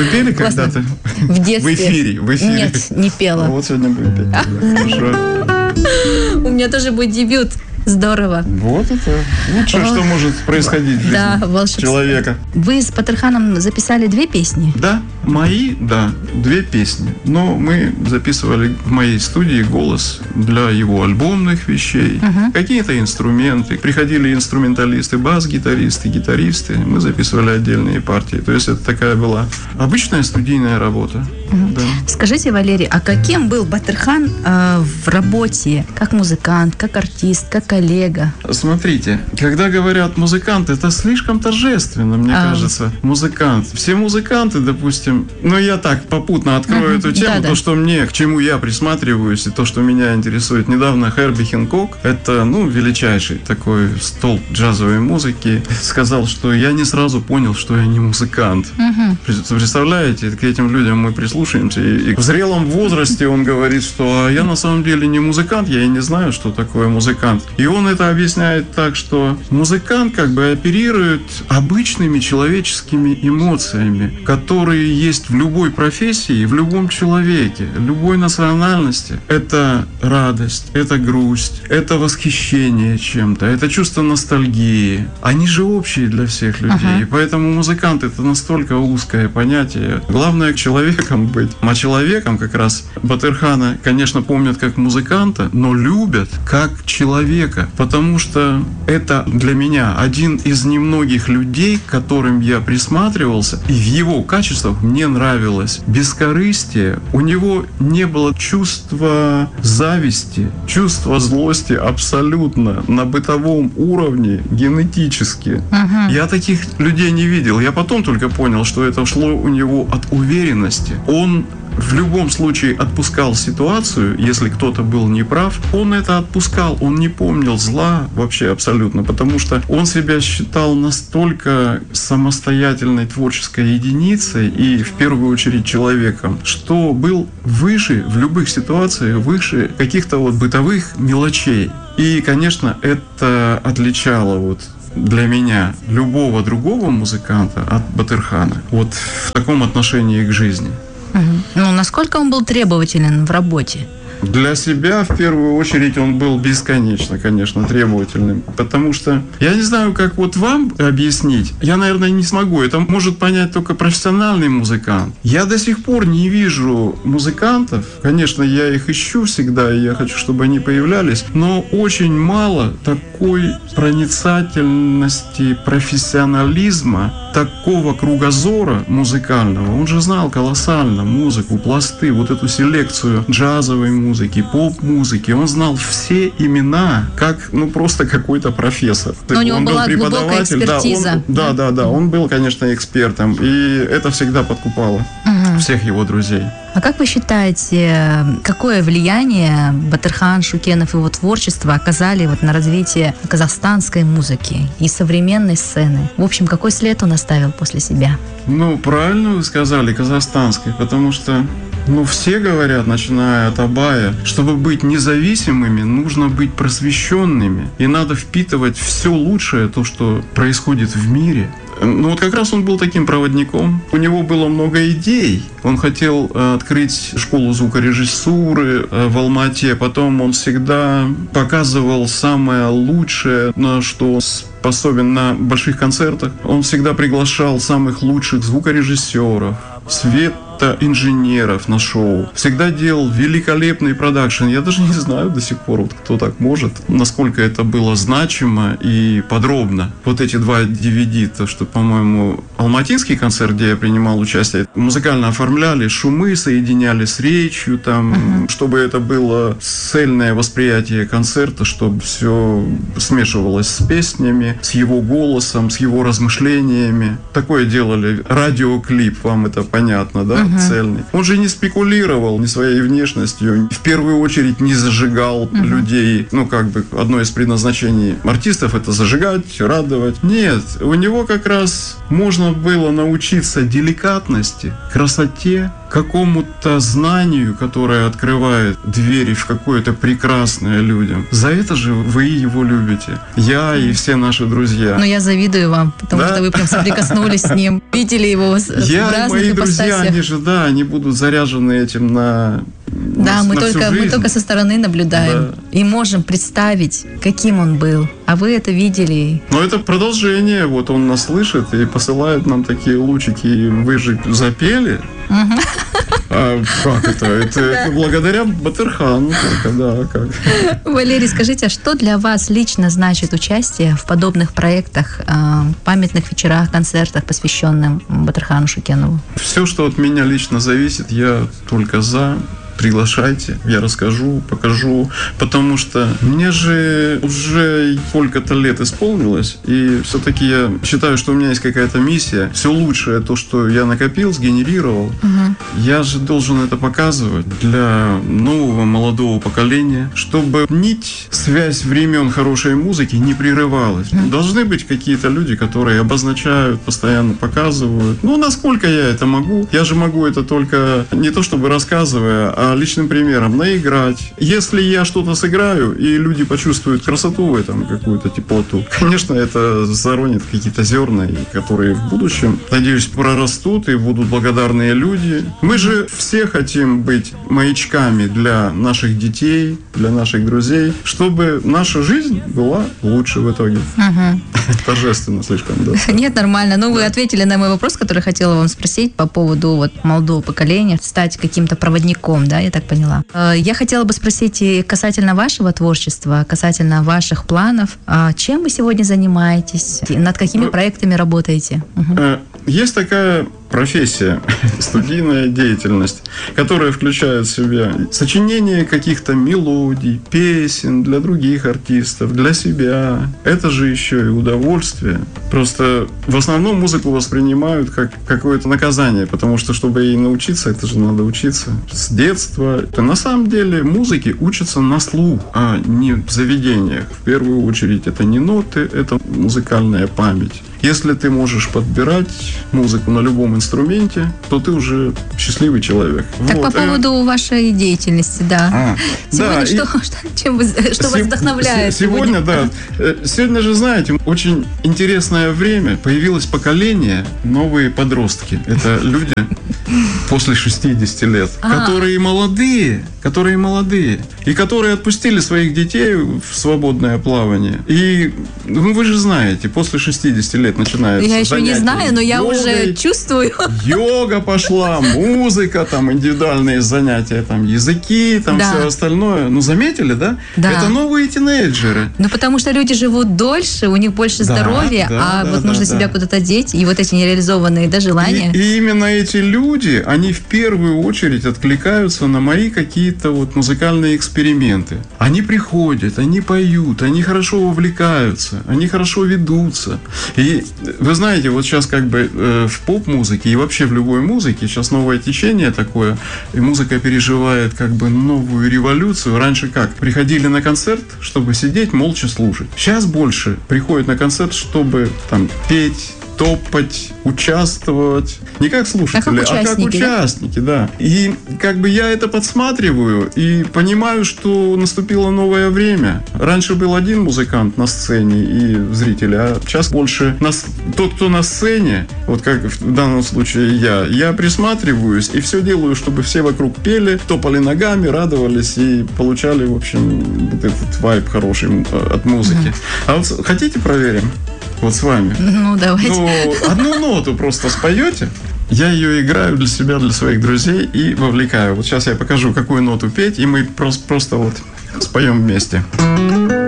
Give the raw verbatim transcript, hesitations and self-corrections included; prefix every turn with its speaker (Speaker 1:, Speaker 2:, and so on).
Speaker 1: пели когда-то?
Speaker 2: В детстве.
Speaker 1: В эфире, в эфире.
Speaker 2: Нет, не пела.
Speaker 1: Вот сегодня будем петь. Хорошо.
Speaker 2: У меня тоже будет дебют. Здорово.
Speaker 1: Вот это лучшее, что может происходить в жизни
Speaker 2: да,
Speaker 1: человека.
Speaker 2: Вы с Батырханом записали две песни?
Speaker 1: Да, мои, да, две песни. Но мы записывали в моей студии голос для его альбомных вещей, uh-huh. какие-то инструменты. Приходили инструменталисты, бас-гитаристы, гитаристы. Мы записывали отдельные партии. То есть это такая была обычная студийная работа.
Speaker 2: Uh-huh. Да. Скажите, Валерий, а каким был Батырхан э, в работе? Как музыкант, как артист, как коллега?
Speaker 1: Смотрите, когда говорят музыкант, это слишком торжественно, мне а. кажется. Музыкант. Все музыканты, допустим, ну я так попутно открою uh-huh. эту тему, да, то, да. что мне, к чему я присматриваюсь, и то, что меня интересует. Недавно Херби Хэнкок, это, ну, величайший такой столб джазовой музыки, сказал, что я не сразу понял, что я не музыкант. Uh-huh. Представляете, к этим людям мы прислушаемся, и, и в зрелом возрасте он говорит, что а я на самом деле не музыкант, я и не знаю, что такое музыкант. И он это объясняет так, что музыкант как бы оперирует обычными человеческими эмоциями, которые есть в любой профессии, в любом человеке, любой национальности. Это радость, это грусть, это восхищение чем-то, это чувство ностальгии. Они же общие для всех людей. Uh-huh. И поэтому музыкант — это настолько узкое понятие. Главное — человеком быть. А человеком как раз Батырхана, конечно, помнят как музыканта, но любят как человека. Потому что это для меня один из немногих людей, к которым я присматривался, и в его качествах мне нравилось бескорыстие. У него не было чувства зависти, чувства злости абсолютно на бытовом уровне, генетически. Uh-huh. Я таких людей не видел. Я потом только понял, что это шло у него от уверенности. Он в любом случае отпускал ситуацию, если кто-то был неправ, он это отпускал, он не помнил зла вообще абсолютно, потому что он себя считал настолько самостоятельной творческой единицей и в первую очередь человеком, что был выше в любых ситуациях, выше каких-то вот бытовых мелочей. И, конечно, это отличало вот для меня любого другого музыканта от Батырхана вот в таком отношении к жизни.
Speaker 2: Угу. Ну, насколько он был требователен в работе?
Speaker 1: Для себя, в первую очередь, он был бесконечно, конечно, требовательным. Потому что, я не знаю, как вот вам объяснить, я, наверное, не смогу. Это может понять только профессиональный музыкант. Я до сих пор не вижу музыкантов. Конечно, я их ищу всегда, и я хочу, чтобы они появлялись. Но очень мало такой проницательности, профессионализма, такого кругозора музыкального. Он же знал колоссально музыку, пласты, вот эту селекцию джазовой музыки, музыки, поп-музыки. Он знал все имена, как, ну, просто какой-то профессор.
Speaker 2: Но у него он была был глубокая экспертиза.
Speaker 1: Да, он, да, да, да. Он был, конечно, экспертом. И это всегда подкупало угу. всех его друзей.
Speaker 2: А как вы считаете, какое влияние Батырхан Шукенов и его творчество оказали вот на развитие казахстанской музыки и современной сцены? В общем, какой след он оставил после себя?
Speaker 1: Ну, правильно вы сказали, казахстанской, потому что ну, все говорят, начиная от Абая, чтобы быть независимыми, нужно быть просвещенными. И надо впитывать все лучшее, то, что происходит в мире. Ну, вот как раз он был таким проводником. У него было много идей. Он хотел э, открыть школу звукорежиссуры э, в Алмате. Потом он всегда показывал самое лучшее, на что способен на больших концертах. Он всегда приглашал самых лучших звукорежиссеров, светоинженеров на шоу. Всегда делал великолепный продакшн. Я даже не знаю до сих пор, вот, кто так может, насколько это было значимо и подробно. Вот эти два ди ви ди, то, что, по-моему, алматинский концерт, где я принимал участие, музыкально оформляли, шумы соединяли с речью, там, uh-huh. чтобы это было цельное восприятие концерта, чтобы все смешивалось с песнями, с его голосом, с его размышлениями. Такое делали. Радиоклип, вам это понятно, да? Uh-huh. Цельный. Он же не спекулировал ни своей внешностью, в первую очередь не зажигал uh-huh. людей. Ну, как бы, одно из предназначений артистов — это зажигать, радовать. Нет, у него как раз можно было научиться деликатности, красоте какому-то знанию, которое открывает двери в какое-то прекрасное людям. За это же вы его любите. Я и все наши друзья.
Speaker 2: Но я завидую вам, потому да? что вы прям соприкоснулись с ним, видели его в
Speaker 1: я
Speaker 2: разных
Speaker 1: и мои
Speaker 2: ипостасях.
Speaker 1: Друзья, они же, да, они будут заряжены этим на...
Speaker 2: Да, мы только, мы только со стороны наблюдаем, да. И можем представить, каким он был. А вы это видели.
Speaker 1: Но это продолжение. Вот он нас слышит и посылает нам такие лучики. И вы же запели.
Speaker 2: Угу.
Speaker 1: А как это? Это, это благодаря Батырхану только, да. Как.
Speaker 2: Валерий, скажите, а что для вас лично значит участие в подобных проектах, памятных вечерах, концертах, посвященным Батырхану Шукенову?
Speaker 1: Все, что от меня лично зависит, я только за. Приглашайте, я расскажу, покажу, потому что мне же уже сколько-то лет исполнилось, и все-таки я считаю, что у меня есть какая-то миссия. Все лучшее, то, что я накопил, сгенерировал, угу. Я же должен это показывать для нового молодого поколения, чтобы нить, связь времен хорошей музыки не прерывалась. Угу. Должны быть какие-то люди, которые обозначают, постоянно показывают. Ну, насколько я это могу? Я же могу это только не то чтобы рассказывая, а личным примером наиграть. Если я что-то сыграю, и люди почувствуют красоту в этом, какую-то теплоту, конечно, это заронит какие-то зерна, которые в будущем, надеюсь, прорастут и будут благодарные люди. Мы же все хотим быть маячками для наших детей, для наших друзей, чтобы наша жизнь была лучше в итоге. Угу. Торжественно слишком, да?
Speaker 2: Нет, нормально. Ну, вы ответили на мой вопрос, который хотела вам спросить по поводу вот молодого поколения, стать каким-то проводником, да, я так поняла. Я хотела бы спросить и касательно вашего творчества, касательно ваших планов. Чем вы сегодня занимаетесь? Над какими ну, проектами работаете? Угу.
Speaker 1: Есть такая профессия, студийная деятельность, которая включает в себя сочинение каких-то мелодий, песен для других артистов, для себя. Это же еще и удовольствие. Просто в основном музыку воспринимают как какое-то наказание, потому что, чтобы ей научиться, это же надо учиться с детства. На самом деле музыке учатся на слух, а не в заведениях. В первую очередь это не ноты, это музыкальная память. Если ты можешь подбирать музыку на любом инструменте, то ты уже счастливый человек.
Speaker 2: Так вот. По поводу э... вашей деятельности, да. А, сегодня
Speaker 1: да,
Speaker 2: что, и... что, чем вы, что Се- вас вдохновляет?
Speaker 1: Сегодня, сегодня, да. Сегодня же, знаете, очень интересное время. Появилось поколение, новые подростки. Это люди после шестидесяти лет, а. которые молодые, которые молодые, и которые отпустили своих детей в свободное плавание. И ну, вы же знаете, после шестидесяти лет начинается.
Speaker 2: Я еще не знаю, но я йогой, уже чувствую.
Speaker 1: Йога пошла, музыка, там индивидуальные занятия, там языки, там да. все остальное. Ну, заметили, да?
Speaker 2: Да.
Speaker 1: Это новые тинейджеры.
Speaker 2: Ну, потому что люди живут дольше, у них больше да, здоровья, да, а да, вот да, нужно да, себя да. куда-то деть, и вот эти нереализованные да, желания.
Speaker 1: И, и именно эти люди, они в первую очередь откликаются на мои какие-то вот музыкальные эксперименты. Они приходят, они поют, они хорошо увлекаются, они хорошо ведутся. И вы знаете, вот сейчас как бы э, в поп-музыке и вообще в любой музыке сейчас новое течение такое, и музыка переживает как бы новую революцию. Раньше как? Приходили на концерт, чтобы сидеть, молча слушать. Сейчас больше приходят на концерт, чтобы там петь, топать, участвовать. Не как слушатели, а как участники, а как участники, да? да. И как бы я это подсматриваю и понимаю, что наступило новое время. Раньше был один музыкант на сцене и зрители, а сейчас больше нас, тот, кто на сцене, вот как в данном случае я, я присматриваюсь и все делаю, чтобы все вокруг пели, топали ногами, радовались и получали, в общем, вот этот вайб хороший от музыки. Mm-hmm. А вот хотите проверим? Вот с вами.
Speaker 2: Ну, давайте.
Speaker 1: Ну, одну ноту просто споете. Я ее играю для себя, для своих друзей и вовлекаю. Вот сейчас я покажу, какую ноту петь, и мы просто, просто вот споем вместе.